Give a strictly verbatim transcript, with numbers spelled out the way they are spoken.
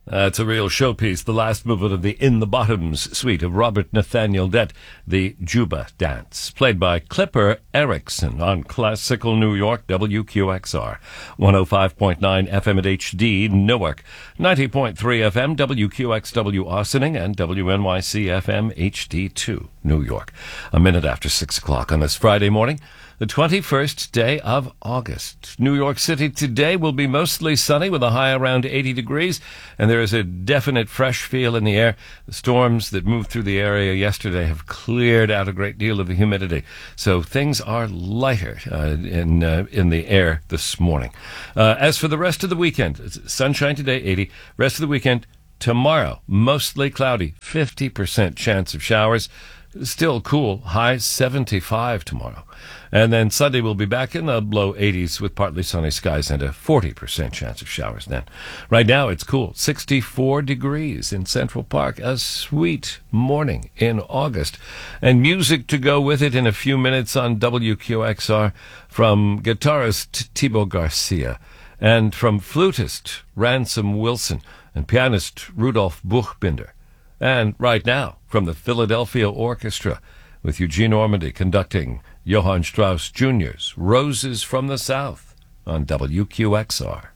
That's a real showpiece, the last movement of the In the Bottoms suite of Robert Nathaniel Dett, the Juba Dance, played by Clipper Erickson on Classical New York, W Q X R, one oh five point nine F M at H D, Newark, ninety point three F M, W Q X W Austining, and W N Y C F M H D two, New York. A minute after six o'clock on this Friday morning, the twenty-first day of August. New York City today will be mostly sunny with a high around eighty degrees, and there is a definite fresh feel in the air. The storms that moved through the area yesterday have cleared out a great deal of the humidity, so things are lighter uh, in uh, in the air this morning. Uh, as for the rest of the weekend, sunshine today, eighty. Rest of the weekend, tomorrow, mostly cloudy, fifty percent chance of showers. Still cool, high seventy-five tomorrow. And then Sunday we'll be back in the low eighties with partly sunny skies and a forty percent chance of showers then. Right now it's cool, sixty-four degrees in Central Park. A sweet morning in August. And music to go with it in a few minutes on W Q X R from guitarist Thibaut Garcia and from flutist Ransom Wilson and pianist Rudolf Buchbinder. And right now, from the Philadelphia Orchestra, with Eugene Ormandy conducting Johann Strauss Junior's Roses from the South on W Q X R.